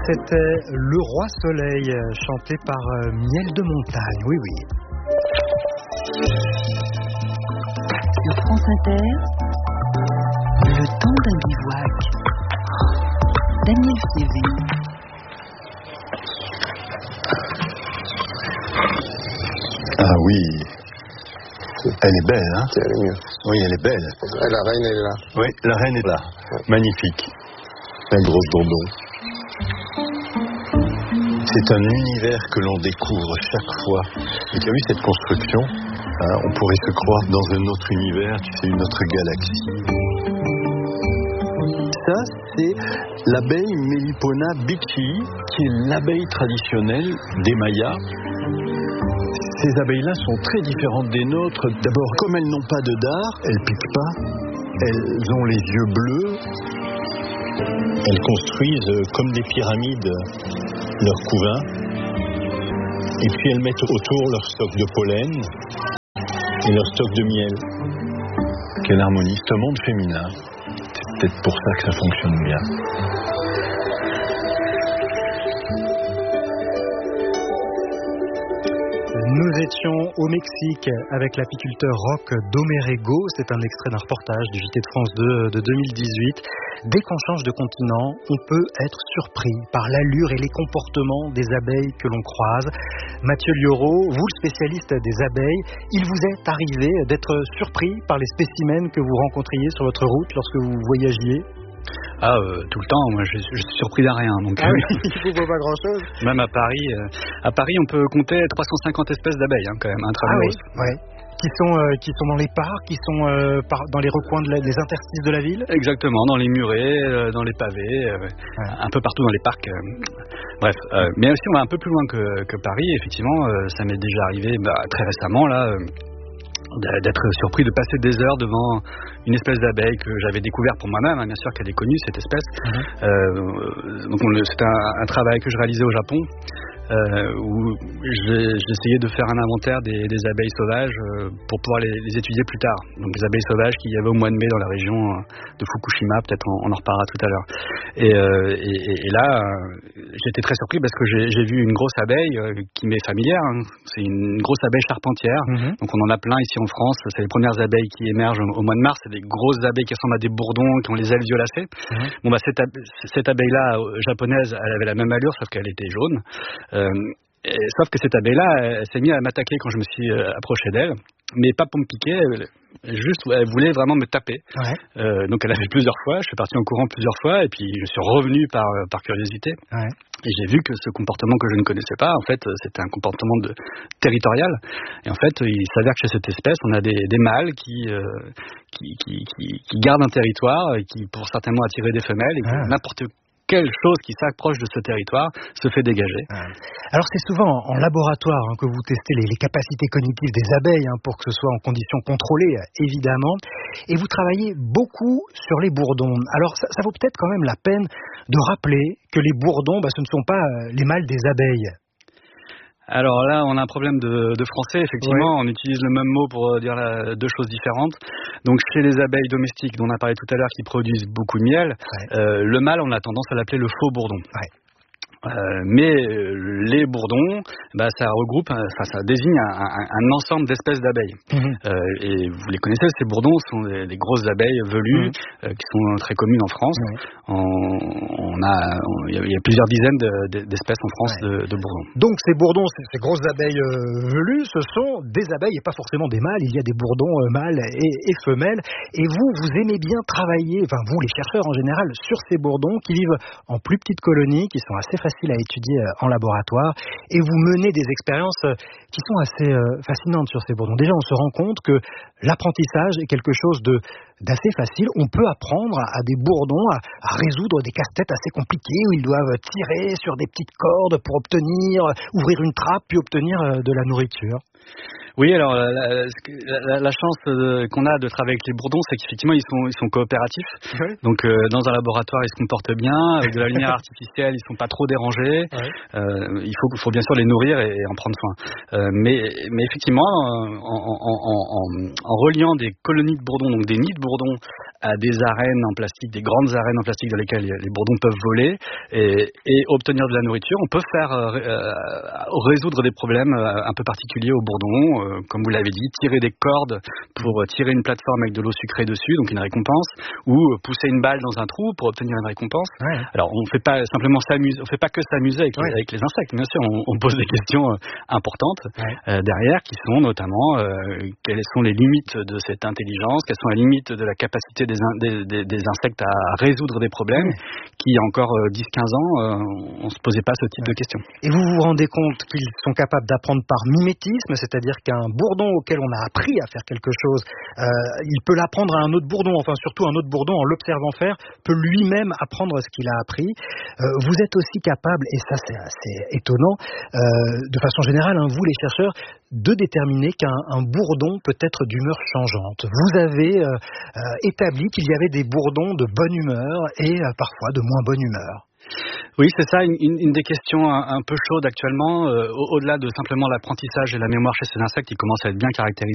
C'était Le Roi Soleil, chanté par Miel de Montagne, oui. Sur France Inter, le temps d'un bivouac. Daniel Fievé. Ah oui, elle est belle, hein? Elle est mieux. Oui, elle est belle. La reine est là. Oui, la reine est là. Magnifique. Un gros dondon. C'est un univers que l'on découvre chaque fois. Et tu as vu cette construction, hein, on pourrait se croire dans un autre univers, tu sais, une autre galaxie. Ça, c'est l'abeille Melipona bichi, qui est l'abeille traditionnelle des Mayas. Ces abeilles-là sont très différentes des nôtres. D'abord, comme elles n'ont pas de dard, elles piquent pas. Elles ont les yeux bleus. Elles construisent comme des pyramides leur couvain. Et puis elles mettent autour leur stock de pollen et leur stock de miel. Quelle harmonie, c'est un monde féminin. C'est peut-être pour ça que ça fonctionne bien. Nous étions au Mexique avec l'apiculteur Roch Domerego. C'est un extrait d'un reportage du JT de France 2 de 2018. Dès qu'on change de continent, on peut être surpris par l'allure et les comportements des abeilles que l'on croise. Mathieu Lioro, vous le spécialiste des abeilles, il vous est arrivé d'être surpris par les spécimens que vous rencontriez sur votre route lorsque vous voyagiez ? Tout le temps, moi je suis surpris d'un rien. Donc, oui, il ne faut pas grand-chose. Même à Paris, on peut compter 350 espèces d'abeilles quand même, intramuros. Ah oui. Qui sont dans les parcs, qui sont dans les recoins des interstices de la ville. Exactement, dans les murets, dans les pavés, un peu partout dans les parcs. Bref, mais aussi on va un peu plus loin que Paris. Effectivement, ça m'est déjà arrivé très récemment là. D'être surpris de passer des heures devant une espèce d'abeille que j'avais découvert pour moi-même, bien sûr qu'elle est connue cette espèce. Donc c'était un travail que je réalisais au Japon, où j'essayais de faire un inventaire des abeilles sauvages pour pouvoir les étudier plus tard. Donc les abeilles sauvages qu'il y avait au mois de mai dans la région de Fukushima, peut-être on en reparlera tout à l'heure. Et là, j'étais très surpris parce que j'ai vu une grosse abeille qui m'est familière. C'est une grosse abeille charpentière. Donc on en a plein ici en France. C'est les premières abeilles qui émergent au mois de mars. C'est des grosses abeilles qui ressemblent à des bourdons, qui ont les ailes violacées. Cette abeille-là japonaise, elle avait la même allure, sauf qu'elle était jaune. Sauf que cette abeille-là, elle s'est mise à m'attaquer quand je me suis approché d'elle, mais pas pour me piquer, elle voulait vraiment me taper. Donc elle a fait plusieurs fois, je suis parti en courant plusieurs fois, et puis je suis revenu par curiosité. Et j'ai vu que ce comportement que je ne connaissais pas, en fait, c'était un comportement territorial. Et en fait, il s'avère que chez cette espèce, on a des mâles qui gardent un territoire, et qui pour certainement attirer des femelles, et n'importe quelle chose qui s'approche de ce territoire se fait dégager. Alors c'est souvent en laboratoire que vous testez les capacités cognitives des abeilles, pour que ce soit en conditions contrôlées, évidemment. Et vous travaillez beaucoup sur les bourdons. Alors ça vaut peut-être quand même la peine de rappeler que les bourdons, ce ne sont pas les mâles des abeilles. Alors là, on a un problème de français, effectivement. On utilise le même mot pour dire deux choses différentes. Donc chez les abeilles domestiques dont on a parlé tout à l'heure, qui produisent beaucoup de miel, le mâle, on a tendance à l'appeler le faux bourdon. Mais les bourdons, ça regroupe, ça désigne un ensemble d'espèces d'abeilles. Et vous les connaissez, ces bourdons sont des grosses abeilles velues qui sont très communes en France. Il y a plusieurs dizaines d'espèces en France de bourdons. Donc ces bourdons, ces grosses abeilles velues, ce sont des abeilles et pas forcément des mâles. Il y a des bourdons mâles et femelles. Et vous aimez bien travailler, vous les chercheurs en général, sur ces bourdons qui vivent en plus petites colonies, qui sont assez faciles à étudier en laboratoire, et vous menez des expériences qui sont assez fascinantes sur ces bourdons. Déjà, on se rend compte que l'apprentissage est quelque chose d'assez facile. On peut apprendre à des bourdons à résoudre des casse-têtes assez compliqués où ils doivent tirer sur des petites cordes pour ouvrir une trappe puis obtenir de la nourriture. Oui, alors la chance qu'on a de travailler avec les bourdons, c'est qu'effectivement ils sont coopératifs. Donc dans un laboratoire, ils se comportent bien, avec de la lumière artificielle, ils sont pas trop dérangés. Il faut bien sûr les nourrir et en prendre soin. Mais effectivement, en reliant des colonies de bourdons, donc des nids de bourdons, à des arènes en plastique, des grandes arènes en plastique dans lesquelles les bourdons peuvent voler et obtenir de la nourriture. On peut faire résoudre des problèmes un peu particuliers aux bourdons, comme vous l'avez dit, tirer des cordes pour tirer une plateforme avec de l'eau sucrée dessus, donc une récompense, ou pousser une balle dans un trou pour obtenir une récompense. Ouais. Alors on fait pas simplement s'amuser, on fait pas que s'amuser avec les insectes, bien sûr, on pose des questions importantes derrière, qui sont notamment quelles sont les limites de cette intelligence, quelles sont les limites de la capacité des insectes à résoudre des problèmes, qui il y a encore 10-15 ans, on se posait pas ce type de questions. Et vous vous rendez compte qu'ils sont capables d'apprendre par mimétisme, c'est-à-dire qu'un bourdon auquel on a appris à faire quelque chose, il peut l'apprendre à un autre bourdon, enfin surtout un autre bourdon en l'observant faire, peut lui-même apprendre ce qu'il a appris. Vous êtes aussi capable, et ça c'est assez étonnant, de façon générale, vous les chercheurs, de déterminer qu'un bourdon peut être d'humeur changeante. Vous avez établi qu'il y avait des bourdons de bonne humeur et parfois de moins bonne humeur. Oui, c'est ça, une des questions un peu chaudes actuellement, au-delà de simplement l'apprentissage et la mémoire chez ces insectes qui commencent à être bien caractérisés